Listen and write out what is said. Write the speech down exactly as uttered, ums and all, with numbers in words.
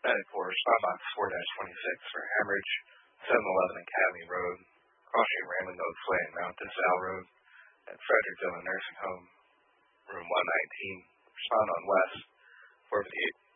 Medic for Spot Box four twenty-six for hemorrhage, seven eleven Academy Road, crossing Raymond Oaks Way and Mount DeSalle Road, at Frederick Dillon Nursing Home, room one nineteen. Respond on West, four fifty-eight.